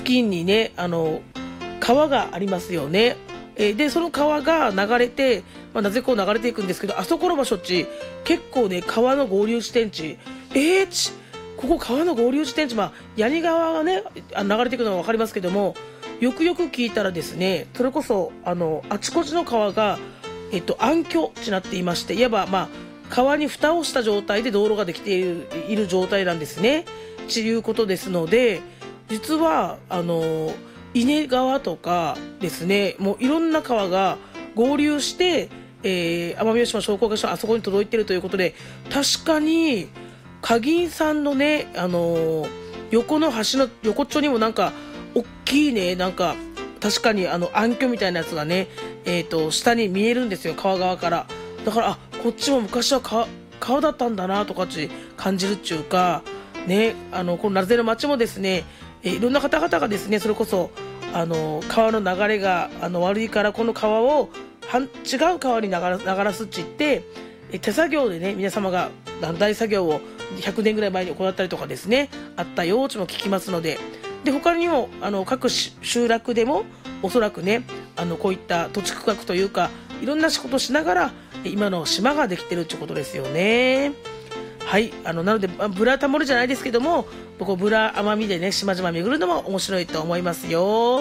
付近にね川がありますよね。でその川が流れて、なぜこう流れていくんですけど、あそこの場所っち結構ね川の合流地点地、ここ川の合流地点地、矢荷川がね流れていくのは分かりますけども、よくよく聞いたらですね、それこそあちこちの川が暗渠地になっていまして、いわば川に蓋をした状態で道路ができている状態なんですね。ということですので、実は伊根川とかですね、もういろんな川が合流して、奄美大島商工会所あそこに届いているということで、確かに鍵員さんのね、横の橋の横っちょにもなんか大きいね、なんか確かに暗渠みたいなやつがね、下に見えるんですよ、川側から。だからこっちも昔は川だったんだなとかって感じるっていうかね、この奈良の町もですね、いろんな方々がですね、それこそ川の流れが悪いからこの川を違う川に流らすって言って、手作業でね皆様が大作業を100年ぐらい前に行ったりとかですね、あったようちも聞きますので、他にも各集落でもおそらくねこういった土地区画というかいろんな仕事をしながら今の島ができてるってことですよね。はい、なのでブラタモリじゃないですけども、僕ブラ奄美でね島々巡るのも面白いと思いますよ。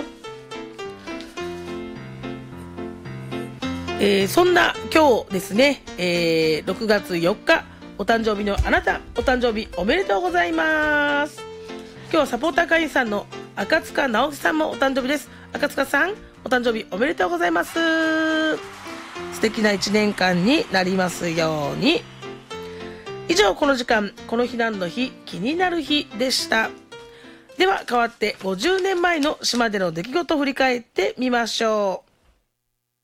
そんな今日ですね、6月4日お誕生日のあなた、お誕生日おめでとうございます。今日はサポーター会員さんの赤塚直樹さんもお誕生日です。赤塚さん、お誕生日おめでとうございます。素敵な1年間になりますように。以上、この時間この日何の日気になる日でした。では代わって50年前の島での出来事を振り返ってみましょう。